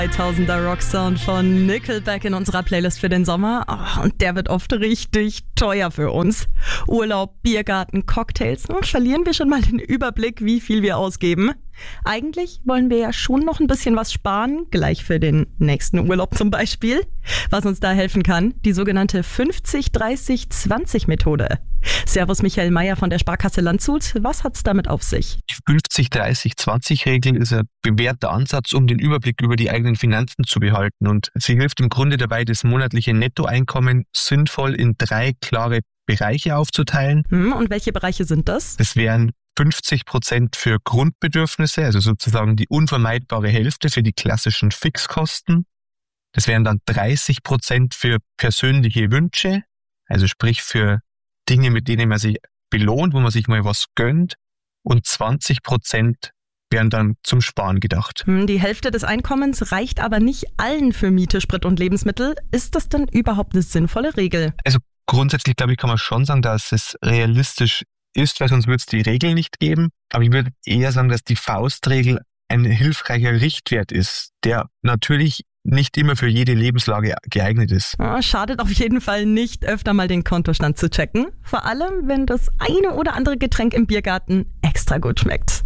2000er Rocksound von Nickelback in unserer Playlist für den Sommer. Oh, und der wird oft richtig teuer für uns. Urlaub, Biergarten, Cocktails. Verlieren wir schon mal den Überblick, wie viel wir ausgeben. Eigentlich wollen wir ja schon noch ein bisschen was sparen, gleich für den nächsten Urlaub zum Beispiel. Was uns da helfen kann, die sogenannte 50-30-20-Methode. Servus Michael Mayer von der Sparkasse Landshut. Was hat's damit auf sich? Die 50-30-20-Regel ist ein bewährter Ansatz, um den Überblick über die eigenen Finanzen zu behalten. Und sie hilft im Grunde dabei, das monatliche Nettoeinkommen sinnvoll in 3 klare Bereiche aufzuteilen. Und welche Bereiche sind das? Das wären 50% für Grundbedürfnisse, also sozusagen die unvermeidbare Hälfte für die klassischen Fixkosten. Das wären dann 30% für persönliche Wünsche, also sprich für Dinge, mit denen man sich belohnt, wo man sich mal was gönnt. Und 20% wären dann zum Sparen gedacht. Die Hälfte des Einkommens reicht aber nicht allen für Miete, Sprit und Lebensmittel. Ist das denn überhaupt eine sinnvolle Regel? Also grundsätzlich, glaube ich, kann man schon sagen, dass es realistisch ist, weil sonst würde es die Regel nicht geben. Aber ich würde eher sagen, dass die Faustregel ein hilfreicher Richtwert ist, der natürlich nicht immer für jede Lebenslage geeignet ist. Schadet auf jeden Fall nicht, öfter mal den Kontostand zu checken. Vor allem, wenn das eine oder andere Getränk im Biergarten extra gut schmeckt.